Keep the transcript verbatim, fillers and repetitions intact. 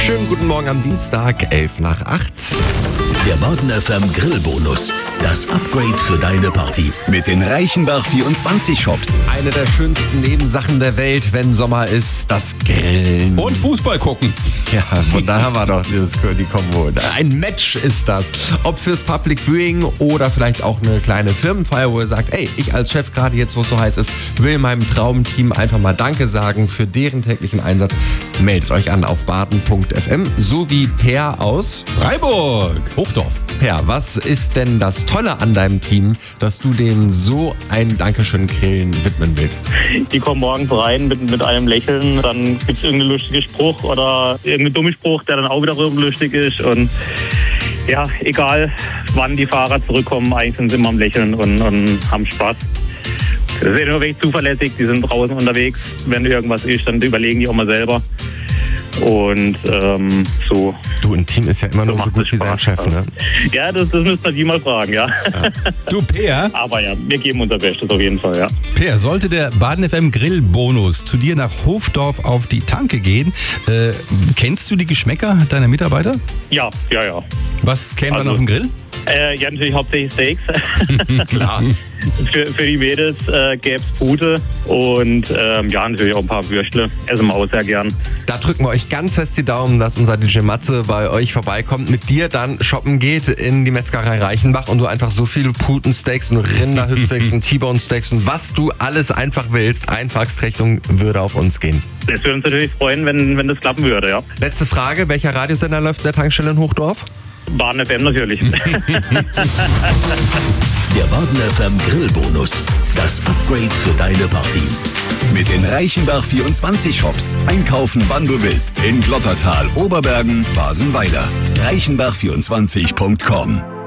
Schönen guten Morgen am Dienstag, elf nach acht. Der Baden F M Grillbonus. Das Upgrade für deine Party. Mit den Reichenbach vierundzwanzig Shops. Eine der schönsten Nebensachen der Welt, wenn Sommer ist, das Grillen. Und Fußball gucken. Ja, und da haben wir doch dieses, die Kombo. Ein Match ist das. Ob fürs Public Viewing oder vielleicht auch eine kleine Firmenfeier, wo ihr sagt, ey, ich als Chef, gerade jetzt, wo es so heiß ist, will meinem Traumteam einfach mal Danke sagen für deren täglichen Einsatz. Meldet euch an auf baden punkt f m, so wie Per aus Freiburg. Hochdorf. Per, was ist denn das Tolle an deinem Team, dass du denen so ein Dankeschön-Grillen widmen willst? Die kommen morgens rein mit, mit einem Lächeln, dann gibt es irgendeinen lustigen Spruch oder irgendeinen dummen Spruch, der dann auch wiederum lustig ist. Und ja, egal wann die Fahrer zurückkommen, eigentlich sind sie immer am Lächeln und, und haben Spaß. Das ist ja nur recht zuverlässig, die sind draußen unterwegs. Wenn irgendwas ist, dann überlegen die auch mal selber. Und ähm, so. Du, ein Team ist ja immer so nur so gut wie sein Chef, ne? Ja, das, das müsst ihr die mal fragen, ja. ja. Du, Per. Aber ja, wir geben unser Bestes auf jeden Fall, ja. Per, sollte der Baden F M Grillbonus zu dir nach Hofdorf auf die Tanke gehen, äh, kennst du die Geschmäcker deiner Mitarbeiter? Ja, ja, ja. Was käme also, dann auf den Grill? Äh, ja, natürlich hauptsächlich Steaks. Klar. Für, für die Mädels äh, gäbe es Pute und ähm, ja, natürlich auch ein paar Würstle. Essen wir auch sehr gern. Da drücken wir euch ganz fest die Daumen, dass unser D J Matze bei euch vorbeikommt, mit dir dann shoppen geht in die Metzgerei Reichenbach und du einfach so viele Putensteaks und Rinderhüftsteaks und T-Bone-Steaks und was du alles einfach willst, einpackst, Rechnung würde auf uns gehen. Das würde uns natürlich freuen, wenn, wenn das klappen würde, ja. Letzte Frage, welcher Radiosender läuft in der Tankstelle in Hochdorf? Baden F M natürlich. Der Baden F M Grillbonus. Das Upgrade für deine Party. Mit den Reichenbach vierundzwanzig Shops. Einkaufen, wann du willst. In Glottertal, Oberbergen, Basenweiler. reichenbach vierundzwanzig punkt com